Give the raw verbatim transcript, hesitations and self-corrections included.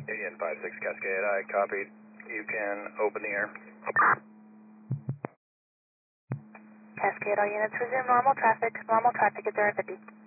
Indian five six Cascade, I copied. You can open the air. Cascade, all units resume normal traffic. Normal traffic at zero fifty.